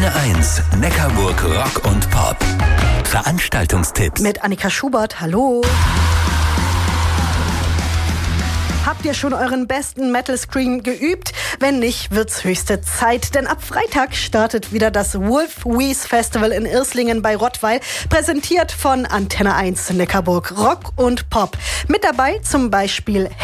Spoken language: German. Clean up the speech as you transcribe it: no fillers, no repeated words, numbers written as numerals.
Antenne 1, Neckarburg Rock und Pop. Veranstaltungstipps. Mit Annika Schubert, hallo. Habt ihr schon euren besten Metal-Scream geübt? Wenn nicht, wird's höchste Zeit, denn ab Freitag startet wieder das Wolf-Wies Festival in Irslingen bei Rottweil, präsentiert von Antenne 1 Neckarburg Rock und Pop. Mit dabei zum Beispiel